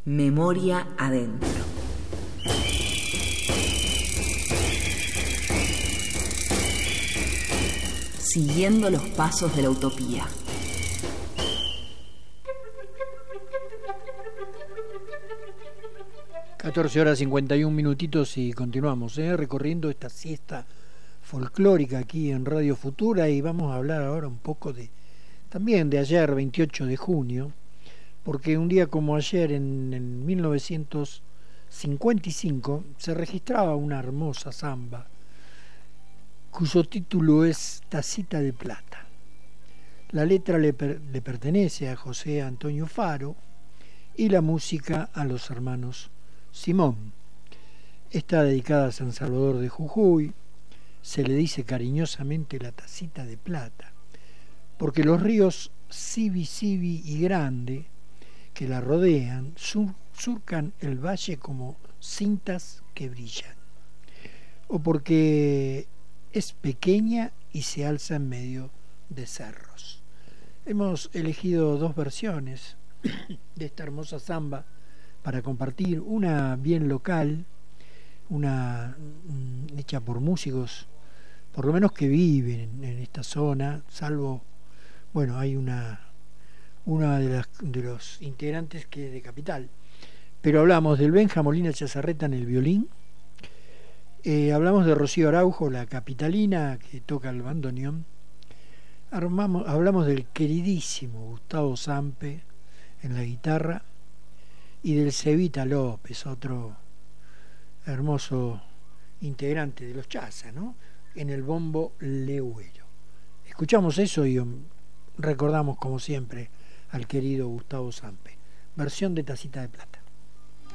Memoria adentro. Siguiendo los pasos de la utopía. (14:51) y continuamos recorriendo esta siesta folclórica aquí en Radio Futura, y vamos a hablar ahora un poco también de ayer, 28 de junio, porque un día como ayer, en 1955, se registraba una hermosa samba cuyo título es Tacita de Plata. La letra le pertenece a José Antonio Faro y la música a los hermanos Simón. Está dedicada a San Salvador de Jujuy. Se le dice cariñosamente la Tacita de Plata, porque los ríos Sibi, Sibi y Grande, que la rodean, surcan el valle como cintas que brillan, o porque es pequeña y se alza en medio de cerros. Hemos elegido dos versiones de esta hermosa samba para compartir, una bien local, una hecha por músicos, por lo menos que viven en esta zona, salvo, bueno, hay una de los integrantes que es de Capital, pero hablamos del Benja Molina Chazarreta en el violín, hablamos de Rocío Araujo, la capitalina que toca el bandoneón, hablamos del queridísimo Gustavo Sampe en la guitarra, y del Cevita López, otro hermoso integrante de los Chaza, ¿no?, en el bombo legüero. Escuchamos eso y recordamos, como siempre, al querido Gustavo Sampe. Versión de Tacita de Plata.